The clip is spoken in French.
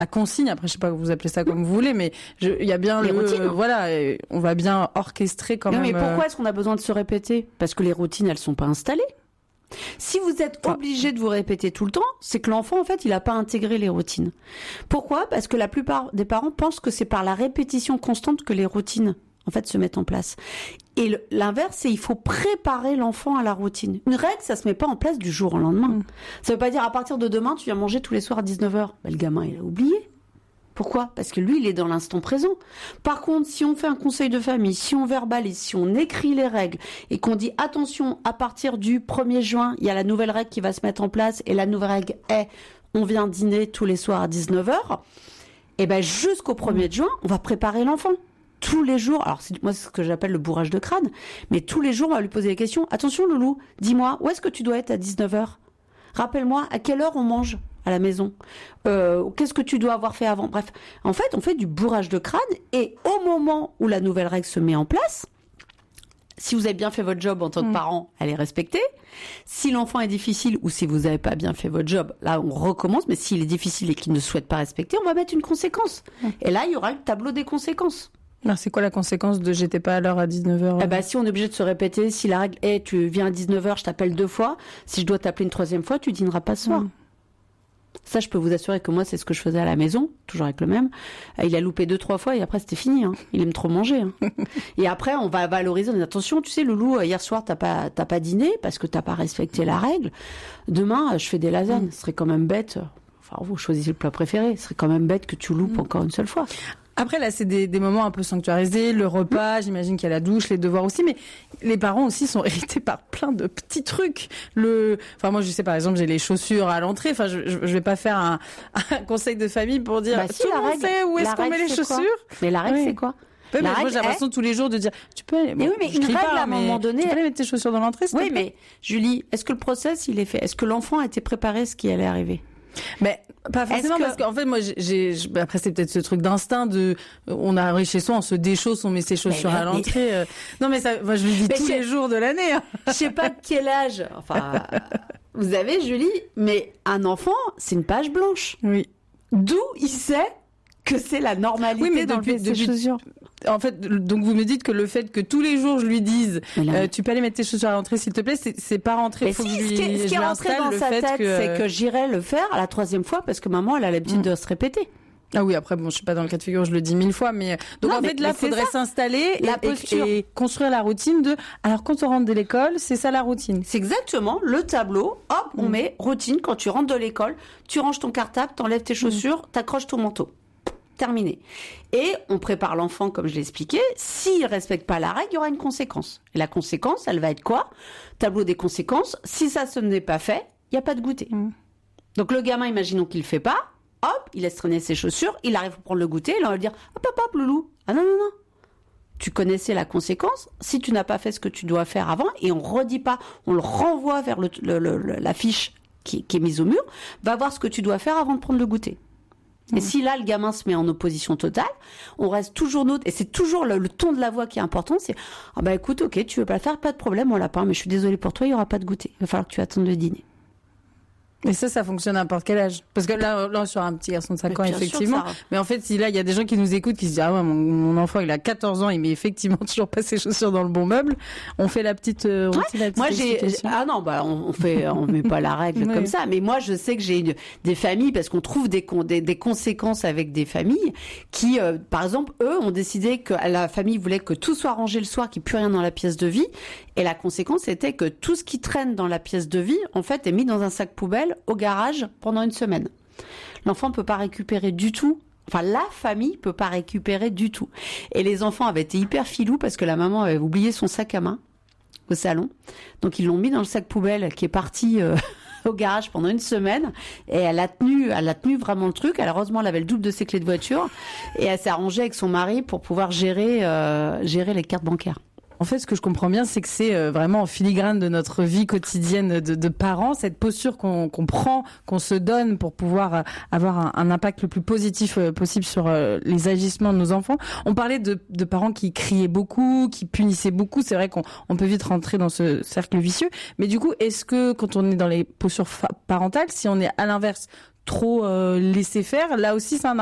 la consigne. Après, je sais pas, vous appelez ça comme vous voulez, mais il y a bien les routines. Voilà, on va bien orchestrer quand même. Mais pourquoi est-ce qu'on a besoin de se répéter ? Parce que les routines, elles sont pas installées. Si vous êtes obligé de vous répéter tout le temps, c'est que l'enfant, en fait, il a pas intégré les routines. Pourquoi ? Parce que la plupart des parents pensent que c'est par la répétition constante que les routines, en fait, se mettent en place. Et l'inverse, c'est il faut préparer l'enfant à la routine. Une règle, ça se met pas en place du jour au lendemain. Ça veut pas dire à partir de demain, tu viens manger tous les soirs à 19h. Le gamin, il a oublié. Pourquoi ? Parce que lui, il est dans l'instant présent. Par contre, si on fait un conseil de famille, si on verbalise, si on écrit les règles et qu'on dit attention, à partir du 1er juin, il y a la nouvelle règle qui va se mettre en place et la nouvelle règle est on vient dîner tous les soirs à 19h, et ben jusqu'au 1er juin, on va préparer l'enfant. Tous les jours, alors moi c'est ce que j'appelle le bourrage de crâne, mais tous les jours on va lui poser des questions. Attention Loulou, dis-moi, où est-ce que tu dois être à 19h ? Rappelle-moi, à quelle heure on mange à la maison ? Qu'est-ce que tu dois avoir fait avant ? Bref, en fait, on fait du bourrage de crâne et au moment où la nouvelle règle se met en place, si vous avez bien fait votre job en tant que parent, elle est respectée. Si l'enfant est difficile ou si vous n'avez pas bien fait votre job, là, on recommence. Mais s'il est difficile et qu'il ne souhaite pas respecter, on va mettre une conséquence. Et là, il y aura le tableau des conséquences. Alors, c'est quoi la conséquence de j'étais pas à l'heure à 19h ? Eh ben, si on est obligé de se répéter, si la règle est tu viens à 19h, je t'appelle 2 fois, si je dois t'appeler une 3e fois, tu dîneras pas ce soir. Ça, je peux vous assurer que moi, c'est ce que je faisais à la maison, toujours avec le même. Il a loupé 2-3 fois et après, c'était fini. Hein. Il aime trop manger. Hein. Et après, on va valoriser. On dit, attention, tu sais, Loulou, hier soir, t'as pas dîné parce que t'as pas respecté la règle. Demain, je fais des lasagnes. Ce serait quand même bête. Enfin, vous choisissez le plat préféré. Ce serait quand même bête que tu loupes encore une seule fois. Après, là, c'est des moments un peu sanctuarisés, le repas, j'imagine qu'il y a la douche, les devoirs aussi, mais les parents aussi sont hérités par plein de petits trucs. Enfin, moi, je sais, par exemple, j'ai les chaussures à l'entrée. Enfin, je vais pas faire un conseil de famille pour dire, si, tout le monde sait où est-ce qu'on met les chaussures. Mais la règle, c'est quoi? Ouais, mais moi, j'ai l'impression tous les jours de dire, tu peux aller, mais oui, mais une règle, à un moment donné. Tu peux aller mettre tes chaussures dans l'entrée, s'il te plaît. Oui, mais, Julie, est-ce que le process, il est fait? Est-ce que l'enfant a été préparé ce qui allait arriver? Mais pas forcément parce qu'en fait moi après c'est peut-être ce truc d'instinct de on arrive chez soi, on se déchausse, on met ses chaussures à l'entrée. Non mais ça, moi je le dis tous les jours de l'année. Hein. Je sais pas de quel âge. Enfin, vous avez Julie, mais un enfant c'est une page blanche. Oui. D'où il sait que c'est la normalité d'enlever ses chaussures. En fait, donc vous me dites que le fait que tous les jours je lui dise tu peux aller mettre tes chaussures à l'entrée s'il te plaît, c'est pas rentré. Mais si, ce qui est rentré dans sa tête, c'est que j'irai le faire à la 3e fois parce que maman elle a l'habitude de se répéter. Ah oui, après, bon, je suis pas dans le cas de figure, je le dis 1000 fois, mais donc en fait, là, faudrait s'installer et construire la routine de, alors quand on rentre de l'école, c'est ça la routine. C'est exactement le tableau, hop, on met routine, quand tu rentres de l'école, tu ranges ton cartable, t'enlèves tes chaussures, t'accroches ton manteau. Terminé. Et on prépare l'enfant, comme je l'ai expliqué, s'il respecte pas la règle, il y aura une conséquence. Et la conséquence, elle va être quoi? Tableau des conséquences, si ça ce n'est pas fait, il y a pas de goûter. Donc le gamin, imaginons qu'il le fait pas, hop, il laisse traîner ses chaussures, il arrive pour prendre le goûter, et là on va lui dire hop, loulou. Ah non. Tu connaissais la conséquence. Si tu n'as pas fait ce que tu dois faire avant, et on redit pas, on le renvoie vers la fiche qui est mise au mur, va voir ce que tu dois faire avant de prendre le goûter. Et si là, le gamin se met en opposition totale, on reste toujours neutre. Et c'est toujours le ton de la voix qui est important. C'est, ah bah écoute, ok, tu veux pas le faire, pas de problème, mon lapin, mais je suis désolée pour toi, il y aura pas de goûter. Il va falloir que tu attendes le dîner. Et ça fonctionne à n'importe quel âge. Parce que là, sur un petit garçon de 5 ans, effectivement. Mais en fait, si là, il y a des gens qui nous écoutent, qui se disent, ah ouais, mon enfant, il a 14 ans, il met effectivement toujours pas ses chaussures dans le bon meuble. On fait la petite routine. Moi, on met pas la règle comme ça. Mais moi, je sais que j'ai des familles, parce qu'on trouve des conséquences avec des familles qui, par exemple, eux, ont décidé que la famille voulait que tout soit rangé le soir, qu'il n'y ait plus rien dans la pièce de vie. Et la conséquence était que tout ce qui traîne dans la pièce de vie, en fait, est mis dans un sac poubelle au garage pendant une semaine. L'enfant peut pas récupérer du tout. Enfin, la famille peut pas récupérer du tout. Et les enfants avaient été hyper filous parce que la maman avait oublié son sac à main au salon. Donc, ils l'ont mis dans le sac poubelle qui est parti au garage pendant une semaine. Et elle a tenu vraiment le truc. Heureusement, elle avait le double de ses clés de voiture. Et elle s'est arrangée avec son mari pour pouvoir gérer les cartes bancaires. En fait, ce que je comprends bien, c'est que c'est vraiment en filigrane de notre vie quotidienne de parents, cette posture qu'on prend, qu'on se donne pour pouvoir avoir un impact le plus positif possible sur les agissements de nos enfants. On parlait de parents qui criaient beaucoup, qui punissaient beaucoup. C'est vrai qu'on peut vite rentrer dans ce cercle vicieux. Mais du coup, est-ce que quand on est dans les postures parentales, si on est à l'inverse, trop laisser faire, là aussi c'est un